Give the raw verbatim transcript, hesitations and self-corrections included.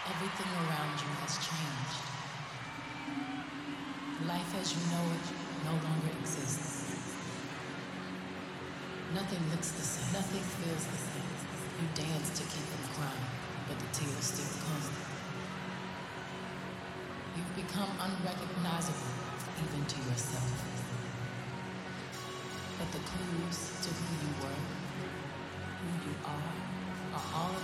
Everything around you has changed. Life as you know it no longer exists. Nothing looks the same. Nothing feels the same. You dance to keep from crying, but the tears still come. You've become unrecognizable, even to yourself. But the clues to who you were, who you are, are all